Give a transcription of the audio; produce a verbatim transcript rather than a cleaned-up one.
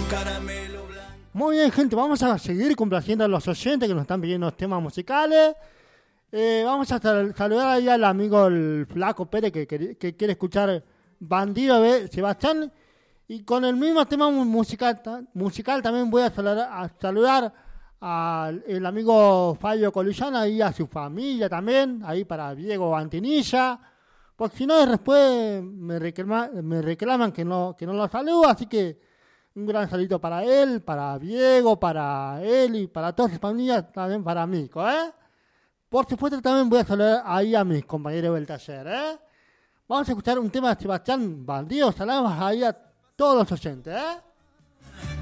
Muy bien, gente, vamos a seguir complaciendo a los oyentes que nos están pidiendo temas musicales. Eh, vamos a sal- saludar ahí al amigo el Flaco Pérez que, que, que quiere escuchar Bandido de Sebastián. Y con el mismo tema mu- musical, ta- musical también voy a saludar, a saludar al el amigo Fabio Colillana y a su familia también, ahí para Diego Antinilla. Porque si no, después me, reclama, me reclaman que no, que no lo saludo, así que un gran saludo para él, para Diego, para él y para todas sus familias, también para Mico, ¿eh? Por supuesto también voy a saludar ahí a mis compañeros del taller, ¿eh? Vamos a escuchar un tema de Sebastián Bandido, saludamos ahí a todos los oyentes, ¿eh?